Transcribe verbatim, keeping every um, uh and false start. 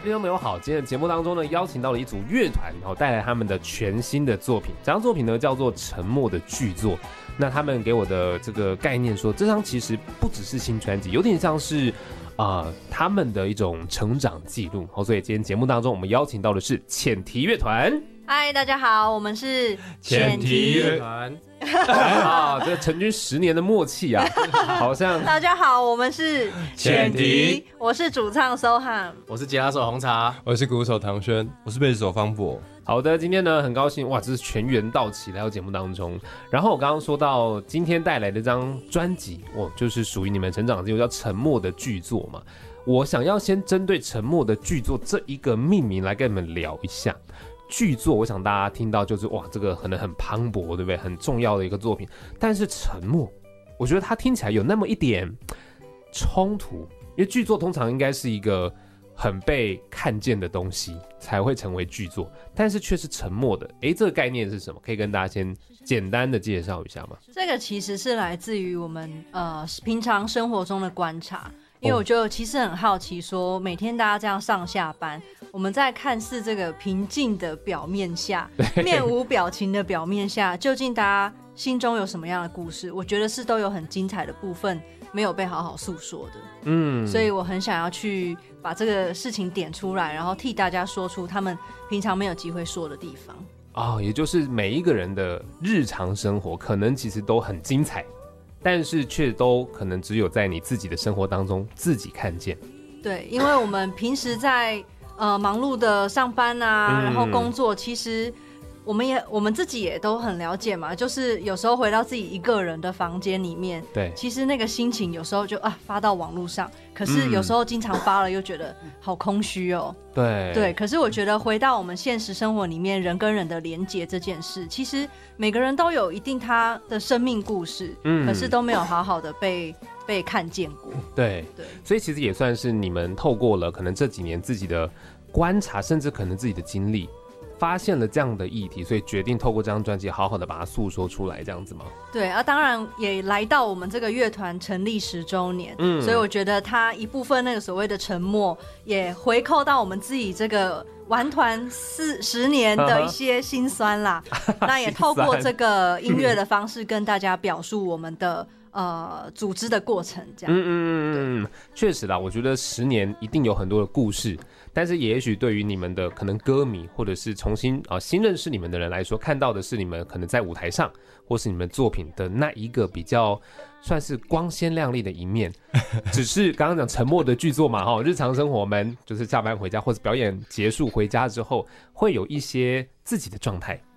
听众朋友好，今天的节目当中呢，邀请到了一组乐团，然后带来他们的全新的作品。这张作品呢叫做《沉默的巨作》。那他们给我的这个概念说，这张其实不只是新专辑，有点像是啊、呃、他们的一种成长记录。好，所以今天节目当中我们邀请到的是浅提乐团。 嗨，大家好，我们是浅提乐团。 啊，这成军十年的默契啊，好像。 大家好，我们是浅提， 我是主唱 Sohan， 我是吉他手红茶， 我是鼓手唐轩，我是贝斯手方博。 好的，今天呢很高兴哇，这是全员到齐来到节目当中。然后我刚刚说到今天带来的这张专辑，哦，就是属于你们成长的记录，叫《沉默的巨作》嘛。我想要先针对《沉默的巨作》这一个命名来跟你们聊一下。巨作，我想大家听到就是哇，这个可能很磅礴，对不对？很重要的一个作品。但是沉默，我觉得它听起来有那么一点冲突，因为巨作通常应该是一个很被看见的东西才会成为巨作，但是却是沉默的。诶，这个概念是什么？可以跟大家先简单的介绍一下吗？ 这个其实是来自于我们呃平常生活中的观察。因为我就其实很好奇说每天大家这样上下班，我们在看似这个平静的表面下，面无表情的表面下，究竟大家心中有什么样的故事？我觉得是都有很精彩的部分没有被好好诉说的。嗯，所以我很想要去把这个事情点出来，然后替大家说出他们平常没有机会说的地方。 哦，也就是每一个人的日常生活可能其实都很精彩，但是却都可能只有在你自己的生活当中自己看见。 对，因为我们平时在呃忙碌的上班啊，嗯、然后工作，其实我们也我们自己也都很了解嘛，就是有时候回到自己一个人的房间里面， 对， 其实那个心情有时候就啊发到网络上，可是有时候经常发了又觉得好空虚哦。 对对，可是我觉得回到我们现实生活里面，人跟人的连结这件事，其实每个人都有一定他的生命故事，嗯，可是都没有好好的被被看见过。 对对，所以其实也算是你们透过了可能这几年自己的观察，甚至可能自己的经历，发现了这样的议题，所以决定透过这张专辑好好的把它诉说出来，这样子吗？ 对啊，当然也来到我们这个乐团成立十周年，嗯，所以我觉得它一部分那个所谓的沉默，也回扣到我们自己这个玩团四十年的一些辛酸啦。那也透过这个音乐的方式跟大家表述我们的呃组织的过程，这样。嗯嗯嗯，确实啦，我觉得十年一定有很多的故事。但是也许对于你们的可能歌迷或者是重新啊新认识你们的人来说，看到的是你们可能在舞台上或是你们作品的那一个比较算是光鲜亮丽的一面。只是刚刚讲沉默的巨作嘛，哈，日常生活我们就是下班回家或者表演结束回家之后，会有一些自己的状态，